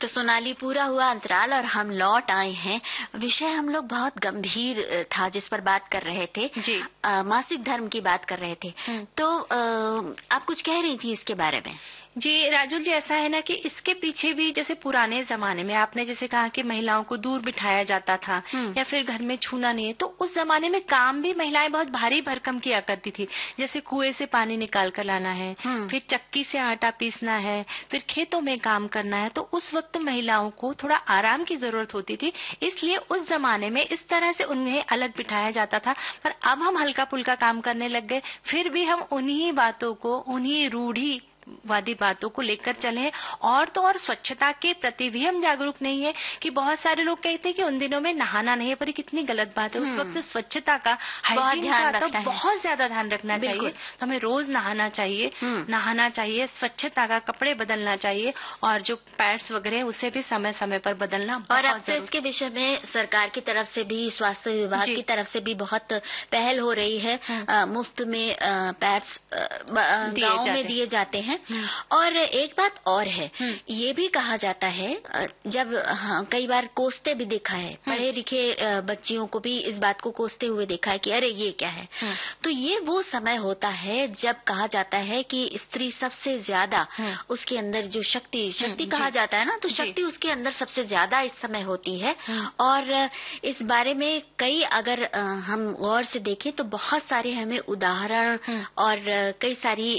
तो सोनाली, पूरा हुआ अंतराल और हम लौट आए हैं। विषय हम लोग बहुत गंभीर था जिस पर बात कर रहे थे जी। मासिक धर्म की बात कर रहे थे। तो आप कुछ कह रही थी इसके बारे में। जी राजुल जी, ऐसा है ना कि इसके पीछे भी जैसे पुराने जमाने में आपने जैसे कहा कि महिलाओं को दूर बिठाया जाता था या फिर घर में छूना नहीं है, तो उस जमाने में काम भी महिलाएं बहुत भारी भरकम किया करती थी। जैसे कुएं से पानी निकाल कर लाना है, फिर चक्की से आटा पीसना है, फिर खेतों में काम करना है। तो उस वक्त महिलाओं को थोड़ा आराम की जरूरत होती थी, इसलिए उस जमाने में इस तरह से उन्हें अलग बिठाया जाता था। पर अब हम हल्का फुल्का काम करने लग गए, फिर भी हम उन्हीं बातों को, उन्हीं रूढ़ी वादी बातों को लेकर चले। और तो और स्वच्छता के प्रति भी हम जागरूक नहीं है कि बहुत सारे लोग कहते हैं कि उन दिनों में नहाना नहीं है, पर ये कितनी गलत बात है। उस वक्त स्वच्छता का, हाइजीन का तो बहुत ज्यादा ध्यान रखना चाहिए। तो हमें रोज नहाना चाहिए, स्वच्छता का, कपड़े बदलना चाहिए और जो पैड्स वगैरह उसे भी समय समय पर बदलना। और अब तो इसके विषय में सरकार की तरफ से भी, स्वास्थ्य विभाग की तरफ से भी बहुत पहल हो रही है। मुफ्त में पैड्स गाँव में दिए जाते हैं। और एक बात और है, ये भी कहा जाता है, जब कई बार कोसते भी देखा है, पढ़े लिखे बच्चियों को भी इस बात को कोसते हुए देखा है कि अरे ये क्या है। तो ये वो समय होता है जब कहा जाता है कि स्त्री सबसे ज्यादा, उसके अंदर जो शक्ति कहा जाता है ना, तो शक्ति उसके अंदर सबसे ज्यादा इस समय होती है। और इस बारे में कई, अगर हम गौर से देखें तो बहुत सारे हमें उदाहरण और कई सारी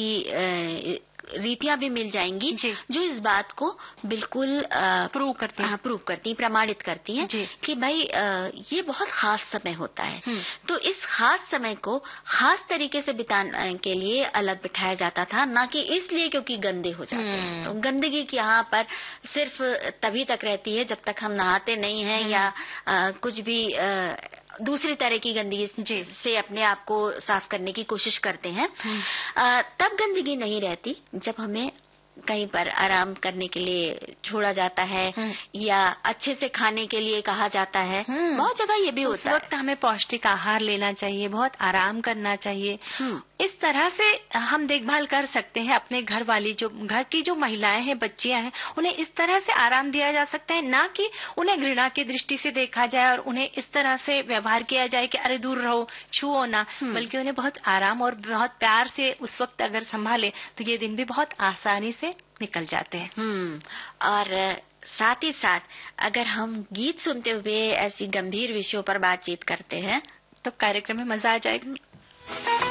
ऐसी रीतियां भी मिल जाएंगी जो इस बात को बिल्कुल प्रूव करती, प्रमाणित करती हैं कि भाई ये बहुत खास समय होता है। तो इस खास समय को खास तरीके से बिताने के लिए अलग बिठाया जाता था, ना कि इसलिए क्योंकि गंदे हो जाते हैं। तो गंदगी की यहाँ पर सिर्फ तभी तक रहती है जब तक हम नहाते नहीं हैं या कुछ भी दूसरी तरह की गंदगी से अपने आप को साफ करने की कोशिश करते हैं। तब गंदगी नहीं रहती जब हमें कहीं पर आराम करने के लिए छोड़ा जाता है या अच्छे से खाने के लिए कहा जाता है। बहुत जगह ये भी होता है। उस वक्त हमें पौष्टिक आहार लेना चाहिए, बहुत आराम करना चाहिए। इस तरह से हम देखभाल कर सकते हैं अपने घर की जो महिलाएं हैं, बच्चियां हैं, उन्हें इस तरह से आराम दिया जा सकता है, ना कि उन्हें घृणा की दृष्टि से देखा जाए और उन्हें इस तरह से व्यवहार किया जाए कि अरे दूर रहो, छुओ ना। बल्कि उन्हें बहुत आराम और बहुत प्यार से उस वक्त अगर संभाले तो ये दिन भी बहुत आसानी से निकल जाते हैं। और साथ ही साथ अगर हम गीत सुनते हुए ऐसी गंभीर विषयों पर बातचीत करते हैं तो कार्यक्रम में मजा आ जाएगा।